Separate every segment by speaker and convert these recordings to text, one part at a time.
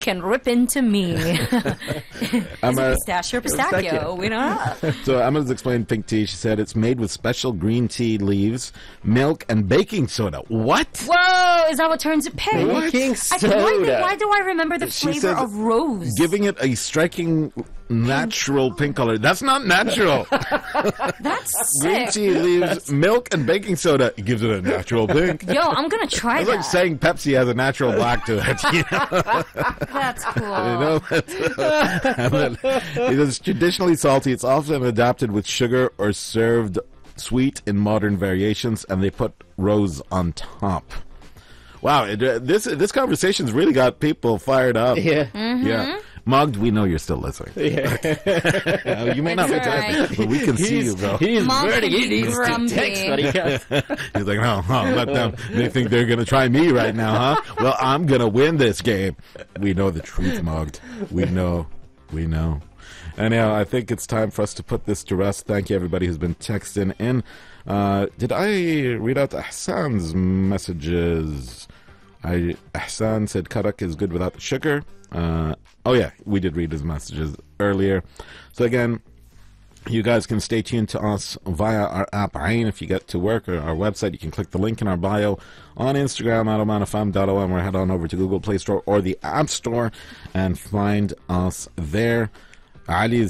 Speaker 1: can rip into me. Is it pistachio or pistachio? We don't know.
Speaker 2: So Emma's explained pink tea. She said it's made with special green tea leaves, milk, and baking soda. What?
Speaker 1: Whoa, is that what turns it pink?
Speaker 3: Baking soda.
Speaker 1: Why do I remember the flavor of rose?
Speaker 2: Giving it a striking natural pink color. That's not natural.
Speaker 1: That's
Speaker 2: Green
Speaker 1: sick.
Speaker 2: tea leaves, milk, and baking soda. It gives it a natural pink.
Speaker 1: Yo, I'm gonna try
Speaker 2: It's
Speaker 1: that.
Speaker 2: like saying Pepsi has a natural black to it. You know?
Speaker 1: That's cool.
Speaker 2: You know? And then it is traditionally salty. It's often adapted with sugar or served sweet in modern variations, and they put rose on top. Wow, this conversation's really got people fired up.
Speaker 3: Yeah.
Speaker 2: Yeah. Mugged, we know you're still listening.
Speaker 3: Yeah.
Speaker 2: You may not be
Speaker 1: It's all
Speaker 2: typing,
Speaker 1: right.
Speaker 2: but we can see you, bro.
Speaker 3: He's
Speaker 1: Mom
Speaker 3: burning.
Speaker 1: can
Speaker 3: He
Speaker 1: be
Speaker 3: needs to
Speaker 1: grumpy.
Speaker 3: text what he got.
Speaker 2: He's like, no, let them. They think they're going to try me right now, huh? Well, I'm going to win this game. We know the truth, Mugged. We know. Anyhow, I think it's time for us to put this to rest. Thank you, everybody who's been texting in. Did I read out Ahsan's messages? Ahsan said Karak is good without the sugar. Oh yeah, we did read his messages earlier. So again, you guys can stay tuned to us via our app Ain. If you get to work or our website, you can click the link in our bio on Instagram at omanfm.om, or head on over to Google Play Store or the App Store and find us there. Ali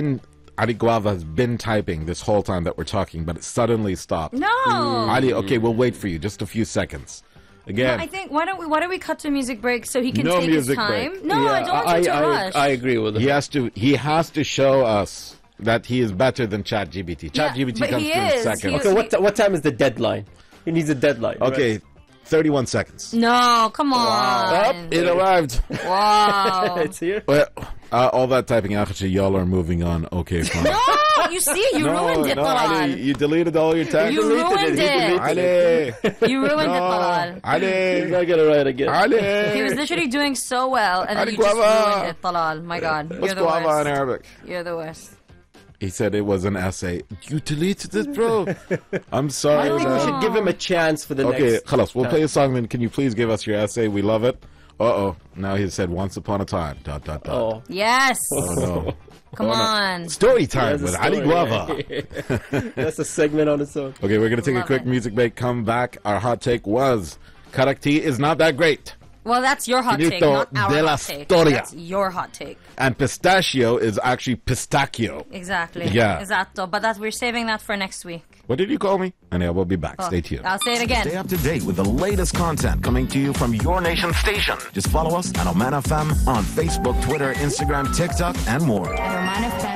Speaker 2: Guava has been typing this whole time that we're talking, but it suddenly stopped.
Speaker 1: No.
Speaker 2: Ali, okay, we'll wait for you just a few seconds. Again,
Speaker 1: I think why don't we cut to a music break so he can
Speaker 2: No
Speaker 1: take his
Speaker 2: music
Speaker 1: time?
Speaker 2: break.
Speaker 1: No, I don't want you to rush.
Speaker 3: I agree with him.
Speaker 2: he has to show us that he is better than ChatGPT.
Speaker 1: Yeah,
Speaker 2: ChatGPT
Speaker 1: but
Speaker 2: comes
Speaker 1: he
Speaker 2: through in
Speaker 1: is.
Speaker 2: seconds.
Speaker 1: He
Speaker 3: Okay, what time is the deadline? He needs a deadline.
Speaker 2: Okay, 31 seconds.
Speaker 1: No, come on.
Speaker 2: Up, it arrived.
Speaker 1: Wow.
Speaker 3: It's here.
Speaker 2: Well, all that typing, actually, y'all are moving on. Okay, fine.
Speaker 1: No, you see, you ruined it,
Speaker 2: Ali,
Speaker 1: Talal.
Speaker 2: you deleted all your text.
Speaker 1: You ruined it.
Speaker 2: Ali,
Speaker 1: You ruined it,
Speaker 2: no,
Speaker 1: Talal.
Speaker 3: He's
Speaker 2: Ali,
Speaker 3: not gonna write again.
Speaker 2: Ali.
Speaker 1: He was literally doing so well, and then
Speaker 2: Ali
Speaker 1: you just
Speaker 2: Guava.
Speaker 1: ruined it, Talal. My God,
Speaker 2: What's
Speaker 1: you're the
Speaker 2: guava in
Speaker 1: worst.
Speaker 2: Arabic?
Speaker 1: You're the worst.
Speaker 2: He said it was an essay. You deleted it, bro. I'm sorry.
Speaker 3: I think we
Speaker 2: man.
Speaker 3: should give him a chance for the
Speaker 2: Okay,
Speaker 3: next.
Speaker 2: khalas, we'll play a song then. Can you please give us your essay? We love it. Uh-oh. Now he said once upon a time. ...
Speaker 3: Oh.
Speaker 1: Yes.
Speaker 2: Oh, no.
Speaker 1: Come on.
Speaker 2: Story time
Speaker 3: That's
Speaker 2: with
Speaker 3: a
Speaker 2: Ali
Speaker 3: story.
Speaker 2: Guava.
Speaker 3: That's a segment on its own.
Speaker 2: Okay, we're going to take a
Speaker 1: Love
Speaker 2: quick
Speaker 1: it.
Speaker 2: music break. Come back. Our hot take was Karak tea is not that great.
Speaker 1: Well, that's your hot take,
Speaker 2: Finito
Speaker 1: not our
Speaker 2: de la
Speaker 1: hot take.
Speaker 2: storia.
Speaker 1: That's your hot take.
Speaker 2: And pistachio is actually pistachio.
Speaker 1: Exactly.
Speaker 2: Yeah.
Speaker 1: Esatto. But we're saving that for next week.
Speaker 2: What did you call me? Anyhow, we'll be back. Stay tuned.
Speaker 1: I'll say it again.
Speaker 4: Stay up to date with the latest content coming to you from your nation station. Just follow us at Oman FM on Facebook, Twitter, Instagram, TikTok, and more.
Speaker 5: At Oman FM.